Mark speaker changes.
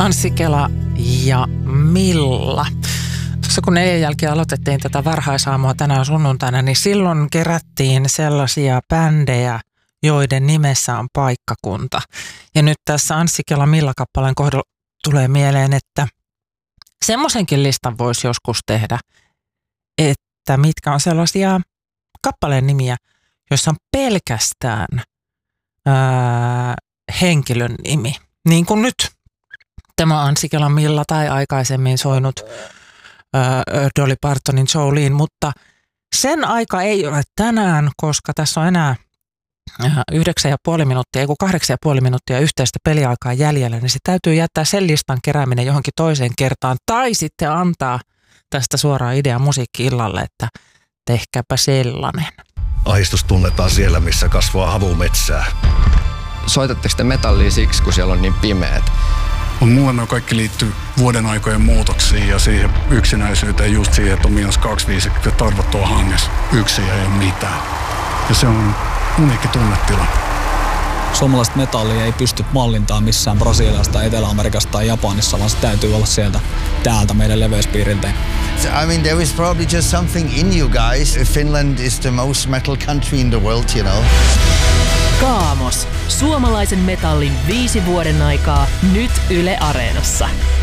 Speaker 1: Anssi Kela ja Milla. Tuossa kun 4 jälkeen aloitettiin tätä varhaisaamua tänään sunnuntaina, niin silloin kerättiin sellaisia bändejä, joiden nimessä on paikkakunta. Ja nyt tässä Anssi Kela Milla-kappaleen kohdalla tulee mieleen, että semmoisenkin listan voisi joskus tehdä, että mitkä on sellaisia kappaleen nimiä, joissa on pelkästään henkilön nimi. Niin kuin nyt tämä Anssi Kela Milla tai aikaisemmin soinut Dolly Partonin Jolene, mutta sen aika ei ole tänään, koska tässä on enää 9,5 minuuttia, ei kun 8,5 minuuttia yhteistä peliaikaa jäljellä, niin se täytyy jättää sen listan kerääminen johonkin toiseen kertaan tai sitten antaa tästä suoraan idea musiikki-illalle, että tehkääpä sellainen.
Speaker 2: Ahdistus tunnetaan siellä, missä kasvaa havumetsää.
Speaker 3: Soitatteko te metallia siksi, kun siellä on niin pimeät?
Speaker 4: Mulle ne kaikki liittyy vuoden aikojen muutoksiin ja siihen yksinäisyyteen, just siihen, että on -25 ja tarvot tuolla hangessa. Yksin ei ole mitään. Ja se on uniikki tunnetila.
Speaker 5: Suomalaista metallia ei pysty mallintaan missään Brasiliasta, Etelä-Amerikasta tai Japanissa, vaan se täytyy olla täältä meidän leveyspiiriltä.
Speaker 6: I mean, there is probably just something in you guys. Finland is the most metal country in the world, you know.
Speaker 7: Kaamos. Suomalaisen metallin 5 vuoden aikaa nyt Yle Areenassa.